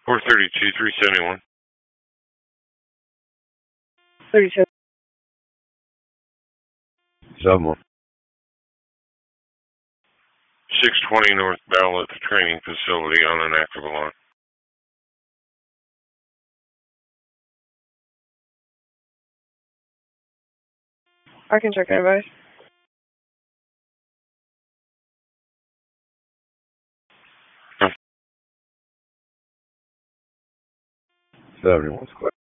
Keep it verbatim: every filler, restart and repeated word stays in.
four thirty-two, three seventy-one. thirty-two. Someone. six twenty North Bell at the training facility on an active alarm. I can check advice. seventy-one square.